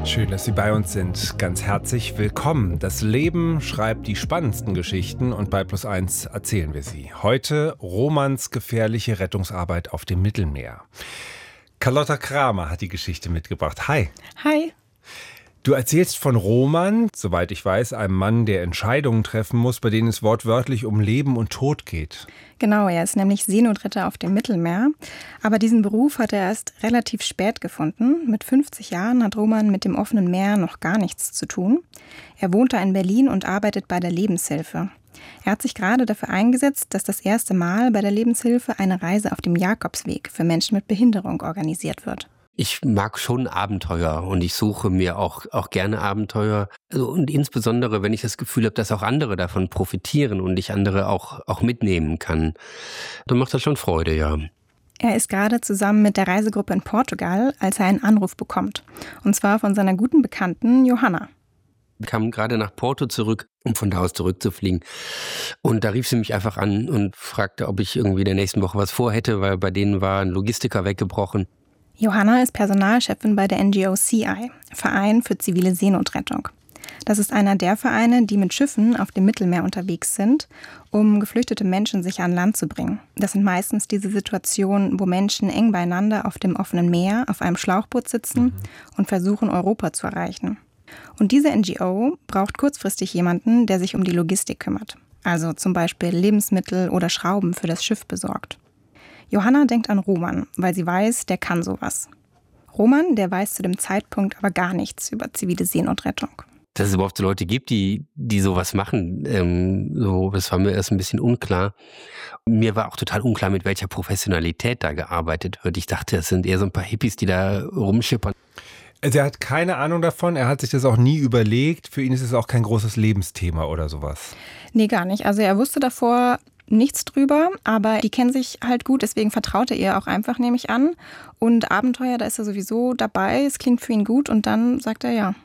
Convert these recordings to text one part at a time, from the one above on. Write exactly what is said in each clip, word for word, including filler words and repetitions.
Schön, dass Sie bei uns sind. Ganz herzlich willkommen. Das Leben schreibt die spannendsten Geschichten und bei Plus eins erzählen wir sie. Heute Romans gefährliche Rettungsarbeit auf dem Mittelmeer. Carlotta Kramer hat die Geschichte mitgebracht. Hi. Hi. Du erzählst von Roman, soweit ich weiß, einem Mann, der Entscheidungen treffen muss, bei denen es wortwörtlich um Leben und Tod geht. Genau, er ist nämlich Seenotretter auf dem Mittelmeer. Aber diesen Beruf hat er erst relativ spät gefunden. Mit fünfzig Jahren hat Roman mit dem offenen Meer noch gar nichts zu tun. Er wohnt da in Berlin und arbeitet bei der Lebenshilfe. Er hat sich gerade dafür eingesetzt, dass das erste Mal bei der Lebenshilfe eine Reise auf dem Jakobsweg für Menschen mit Behinderung organisiert wird. Ich mag schon Abenteuer und ich suche mir auch, auch gerne Abenteuer. Also, und insbesondere, wenn ich das Gefühl habe, dass auch andere davon profitieren und ich andere auch, auch mitnehmen kann, dann macht das schon Freude, ja. Er ist gerade zusammen mit der Reisegruppe in Portugal, als er einen Anruf bekommt. Und zwar von seiner guten Bekannten Johanna. Ich kam gerade nach Porto zurück, um von da aus zurückzufliegen. Und da rief sie mich einfach an und fragte, ob ich irgendwie der nächsten Woche was vorhätte, weil bei denen war ein Logistiker weggebrochen. Johanna ist Personalchefin bei der N G O C I, Verein für zivile Seenotrettung. Das ist einer der Vereine, die mit Schiffen auf dem Mittelmeer unterwegs sind, um geflüchtete Menschen sicher an Land zu bringen. Das sind meistens diese Situationen, wo Menschen eng beieinander auf dem offenen Meer auf einem Schlauchboot sitzen mhm. und versuchen, Europa zu erreichen. Und diese N G O braucht kurzfristig jemanden, der sich um die Logistik kümmert. Also zum Beispiel Lebensmittel oder Schrauben für das Schiff besorgt. Johanna denkt an Roman, weil sie weiß, der kann sowas. Roman, der weiß zu dem Zeitpunkt aber gar nichts über zivile Seenotrettung. Dass es überhaupt so Leute gibt, die, die sowas machen, ähm, so, das war mir erst ein bisschen unklar. Mir war auch total unklar, mit welcher Professionalität da gearbeitet wird. Ich dachte, es sind eher so ein paar Hippies, die da rumschippern. Also er hat keine Ahnung davon, er hat sich das auch nie überlegt. Für ihn ist es auch kein großes Lebensthema oder sowas. Nee, gar nicht. Also er wusste davor nichts drüber, aber die kennen sich halt gut, deswegen vertraut er ihr auch einfach, nehme ich an. Und Abenteuer, da ist er sowieso dabei, es klingt für ihn gut und dann sagt er ja.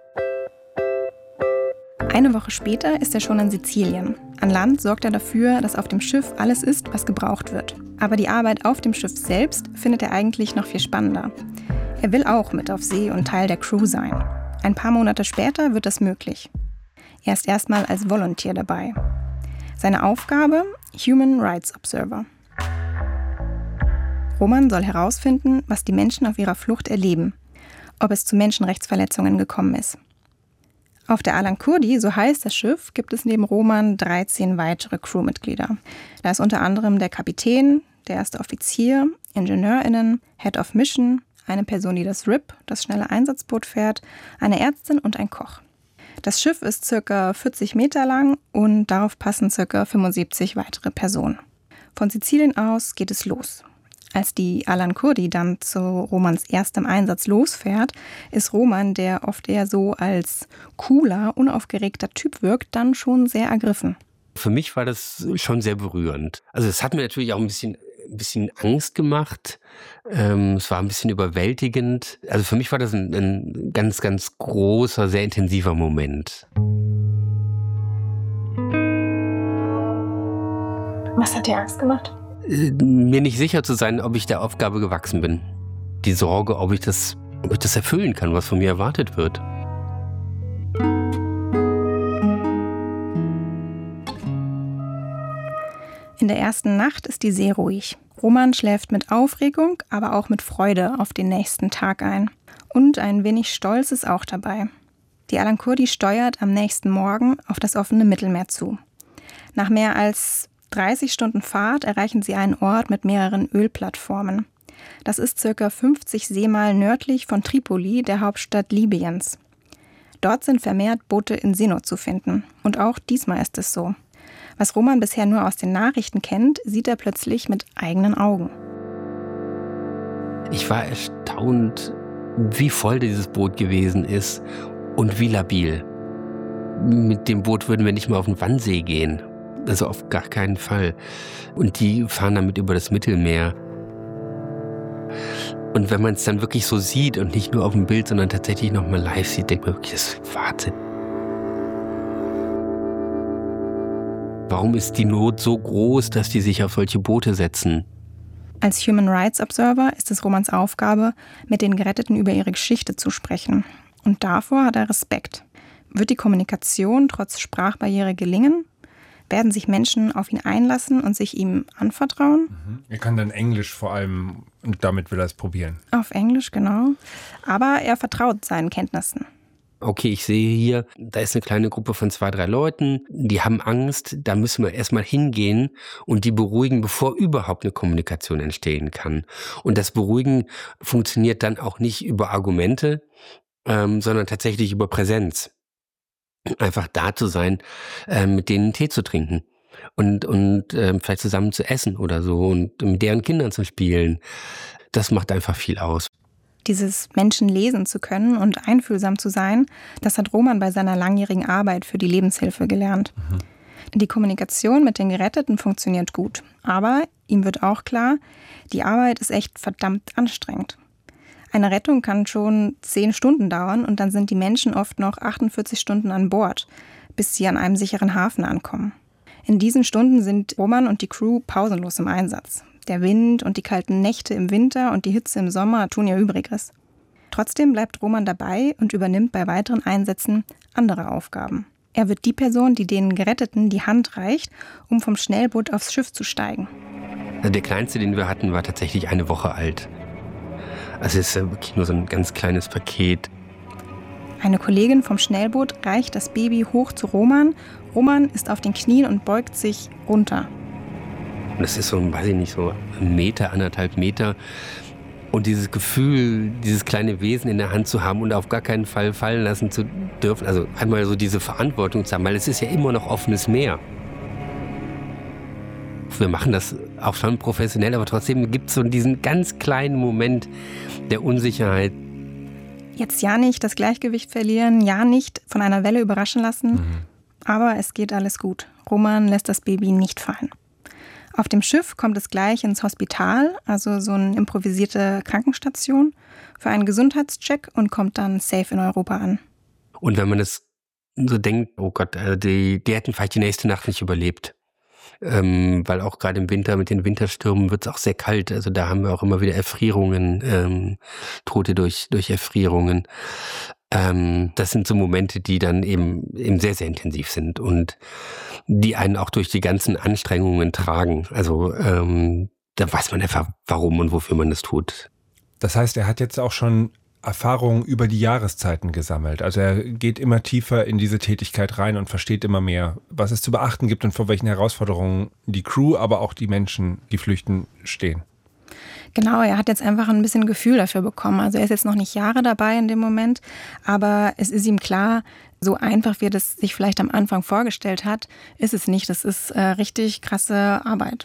Eine Woche später ist er schon in Sizilien. An Land sorgt er dafür, dass auf dem Schiff alles ist, was gebraucht wird. Aber die Arbeit auf dem Schiff selbst findet er eigentlich noch viel spannender. Er will auch mit auf See und Teil der Crew sein. Ein paar Monate später wird das möglich. Er ist erstmal als Volontär dabei. Seine Aufgabe? Human Rights Observer. Roman soll herausfinden, was die Menschen auf ihrer Flucht erleben, ob es zu Menschenrechtsverletzungen gekommen ist. Auf der Alan Kurdi, so heißt das Schiff, gibt es neben Roman dreizehn weitere Crewmitglieder. Da ist unter anderem der Kapitän, der erste Offizier, IngenieurInnen, Head of Mission, eine Person, die das R I P, das schnelle Einsatzboot fährt, eine Ärztin und ein Koch. Das Schiff ist ca. vierzig Meter lang und darauf passen ca. fünfundsiebzig weitere Personen. Von Sizilien aus geht es los. Als die Alan Kurdi dann zu Romans erstem Einsatz losfährt, ist Roman, der oft eher so als cooler, unaufgeregter Typ wirkt, dann schon sehr ergriffen. Für mich war das schon sehr berührend. Also es hat mir natürlich auch ein bisschen, ein bisschen Angst gemacht. Ähm, es war ein bisschen überwältigend. Also für mich war das ein, ein ganz, ganz großer, sehr intensiver Moment. Was hat dir Angst gemacht? Äh, mir nicht sicher zu sein, ob ich der Aufgabe gewachsen bin. Die Sorge, ob ich das, ob ich das erfüllen kann, was von mir erwartet wird. In der ersten Nacht ist die See ruhig. Roman schläft mit Aufregung, aber auch mit Freude auf den nächsten Tag ein. Und ein wenig Stolz ist auch dabei. Die Alan Kurdi steuert am nächsten Morgen auf das offene Mittelmeer zu. Nach mehr als dreißig Stunden Fahrt erreichen sie einen Ort mit mehreren Ölplattformen. Das ist ca. fünfzig Seemeilen nördlich von Tripoli, der Hauptstadt Libyens. Dort sind vermehrt Boote in Seenot zu finden. Und auch diesmal ist es so. Was Roman bisher nur aus den Nachrichten kennt, sieht er plötzlich mit eigenen Augen. Ich war erstaunt, wie voll dieses Boot gewesen ist und wie labil. Mit dem Boot würden wir nicht mal auf den Wannsee gehen. Also auf gar keinen Fall. Und die fahren damit über das Mittelmeer. Und wenn man es dann wirklich so sieht und nicht nur auf dem Bild, sondern tatsächlich nochmal live sieht, denkt man wirklich, das ist Wahnsinn. Warum ist die Not so groß, dass die sich auf solche Boote setzen? Als Human Rights Observer ist es Romans Aufgabe, mit den Geretteten über ihre Geschichte zu sprechen. Und davor hat er Respekt. Wird die Kommunikation trotz Sprachbarriere gelingen? Werden sich Menschen auf ihn einlassen und sich ihm anvertrauen? Mhm. Er kann dann Englisch vor allem und damit will er es probieren. Auf Englisch, genau. Aber er vertraut seinen Kenntnissen. Okay, ich sehe hier, da ist eine kleine Gruppe von zwei, drei Leuten, die haben Angst, da müssen wir erstmal hingehen und die beruhigen, bevor überhaupt eine Kommunikation entstehen kann. Und das Beruhigen funktioniert dann auch nicht über Argumente, ähm, sondern tatsächlich über Präsenz. Einfach da zu sein, äh, mit denen Tee zu trinken und, und äh, vielleicht zusammen zu essen oder so und mit deren Kindern zu spielen. Das macht einfach viel aus. Dieses Menschen lesen zu können und einfühlsam zu sein, das hat Roman bei seiner langjährigen Arbeit für die Lebenshilfe gelernt. Mhm. Die Kommunikation mit den Geretteten funktioniert gut. Aber ihm wird auch klar, die Arbeit ist echt verdammt anstrengend. Eine Rettung kann schon zehn Stunden dauern und dann sind die Menschen oft noch achtundvierzig Stunden an Bord, bis sie an einem sicheren Hafen ankommen. In diesen Stunden sind Roman und die Crew pausenlos im Einsatz. Der Wind und die kalten Nächte im Winter und die Hitze im Sommer tun ihr Übriges. Trotzdem bleibt Roman dabei und übernimmt bei weiteren Einsätzen andere Aufgaben. Er wird die Person, die den Geretteten die Hand reicht, um vom Schnellboot aufs Schiff zu steigen. Der kleinste, den wir hatten, war tatsächlich eine Woche alt. Also es ist wirklich nur so ein ganz kleines Paket. Eine Kollegin vom Schnellboot reicht das Baby hoch zu Roman. Roman ist auf den Knien und beugt sich runter. Das ist so, weiß ich nicht, so ein Meter, anderthalb Meter. Und dieses Gefühl, dieses kleine Wesen in der Hand zu haben und auf gar keinen Fall fallen lassen zu dürfen. Also einmal so diese Verantwortung zu haben, weil es ist ja immer noch offenes Meer. Wir machen das auch schon professionell, aber trotzdem gibt es so diesen ganz kleinen Moment der Unsicherheit. Jetzt ja nicht das Gleichgewicht verlieren, ja nicht von einer Welle überraschen lassen. Mhm. Aber es geht alles gut. Roman lässt das Baby nicht fallen. Auf dem Schiff kommt es gleich ins Hospital, also so eine improvisierte Krankenstation, für einen Gesundheitscheck und kommt dann safe in Europa an. Und wenn man das so denkt, oh Gott, die, die hätten vielleicht die nächste Nacht nicht überlebt. Ähm, weil auch gerade im Winter mit den Winterstürmen wird es auch sehr kalt. Also da haben wir auch immer wieder Erfrierungen, ähm, Tote durch, durch Erfrierungen. Ähm, das sind so Momente, die dann eben, eben sehr, sehr intensiv sind und die einen auch durch die ganzen Anstrengungen tragen. Also ähm, da weiß man einfach, warum und wofür man das tut. Das heißt, er hat jetzt auch schon Erfahrungen über die Jahreszeiten gesammelt. Also er geht immer tiefer in diese Tätigkeit rein und versteht immer mehr, was es zu beachten gibt und vor welchen Herausforderungen die Crew, aber auch die Menschen, die flüchten, stehen. Genau, er hat jetzt einfach ein bisschen Gefühl dafür bekommen. Also er ist jetzt noch nicht Jahre dabei in dem Moment, aber es ist ihm klar, so einfach wie er das sich vielleicht am Anfang vorgestellt hat, ist es nicht. Das ist äh, richtig krasse Arbeit.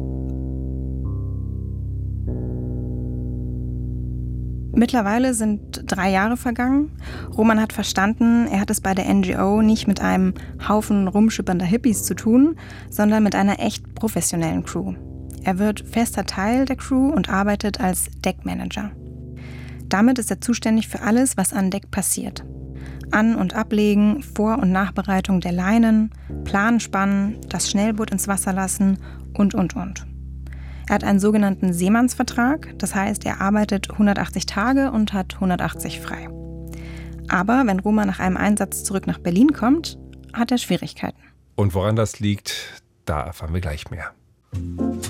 Mittlerweile sind drei Jahre vergangen. Roman hat verstanden, er hat es bei der N G O nicht mit einem Haufen rumschippernder Hippies zu tun, sondern mit einer echt professionellen Crew. Er wird fester Teil der Crew und arbeitet als Deckmanager. Damit ist er zuständig für alles, was an Deck passiert. An- und Ablegen, Vor- und Nachbereitung der Leinen, Plan spannen, das Schnellboot ins Wasser lassen und, und, und. Er hat einen sogenannten Seemannsvertrag, das heißt, er arbeitet hundertachtzig Tage und hat hundertachtzig frei. Aber wenn Roman nach einem Einsatz zurück nach Berlin kommt, hat er Schwierigkeiten. Und woran das liegt, da erfahren wir gleich mehr.